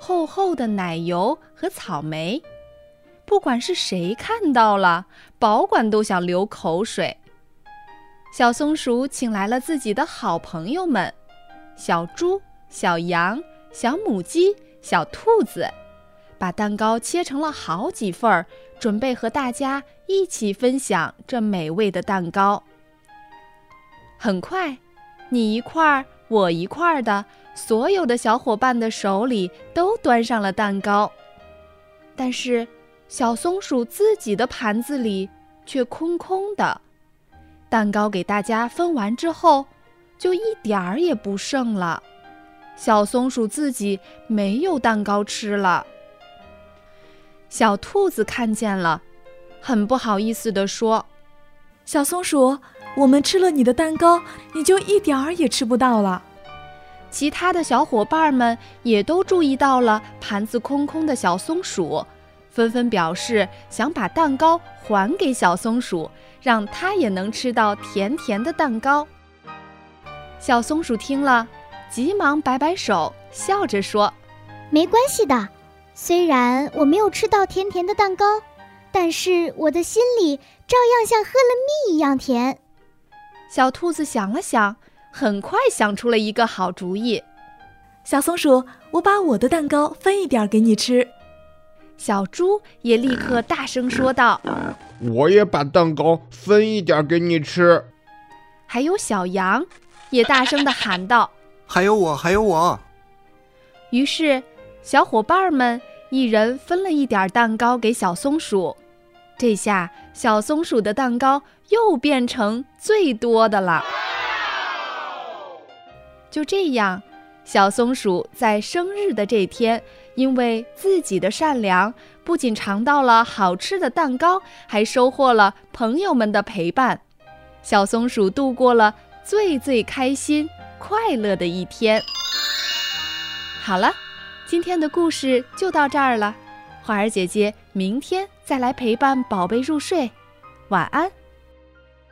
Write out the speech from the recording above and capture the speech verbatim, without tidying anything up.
厚厚的奶油和草莓。不管是谁看到了，保管都想流口水。小松鼠请来了自己的好朋友们，小猪、小羊、小母鸡、小兔子，把蛋糕切成了好几份儿，准备和大家一起分享这美味的蛋糕。很快，你一块儿，我一块儿的，所有的小伙伴的手里都端上了蛋糕。但是，小松鼠自己的盘子里却空空的。蛋糕给大家分完之后，就一点儿也不剩了。小松鼠自己没有蛋糕吃了。小兔子看见了，很不好意思地说：“ 小松鼠，我们吃了你的蛋糕，你就一点儿也吃不到了。” 其他的小伙伴们也都注意到了盘子空空的小松鼠，纷纷表示想把蛋糕还给小松鼠，让它也能吃到甜甜的蛋糕。小松鼠听了，急忙摆摆手，笑着说：“ 没关系的，虽然我没有吃到甜甜的蛋糕，但是我的心里照样像喝了蜜一样甜。” 小兔子想了想，很快想出了一个好主意。 小松鼠，我把我的蛋糕分一点给你吃。 小猪也立刻大声说道：“ 我也把蛋糕分一点给你吃。” 还有小羊也大声地喊道：“ 还有我，还有我。” 于是，小伙伴们一人分了一点蛋糕给小松鼠。这下，小松鼠的蛋糕又变成最多的了。就这样，小松鼠在生日的这天，因为自己的善良，不仅尝到了好吃的蛋糕，还收获了朋友们的陪伴。小松鼠度过了最最开心、快乐的一天。好了，今天的故事就到这儿了。花儿姐姐明天再来陪伴宝贝入睡，晚安。